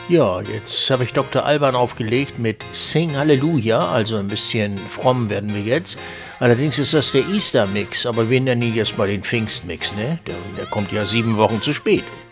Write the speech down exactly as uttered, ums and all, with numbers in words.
Ja, jetzt habe ich Doktor Alban aufgelegt mit Sing Halleluja, also ein bisschen fromm werden wir jetzt. Allerdings ist das der Easter-Mix, aber wir nennen ihn jetzt mal den Pfingstmix, ne? Der, der kommt ja sieben Wochen zu spät.